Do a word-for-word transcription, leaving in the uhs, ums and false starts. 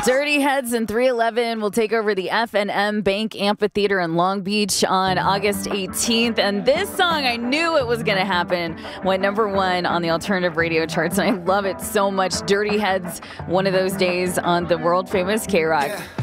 Dirty Heads and three eleven will take over the F and M Bank Amphitheater in Long Beach on August eighteenth. And this song, I knew it was going to happen, went number one on the alternative radio charts. And I love it so much. Dirty Heads, one of those days on the world famous K-Rock. Yeah.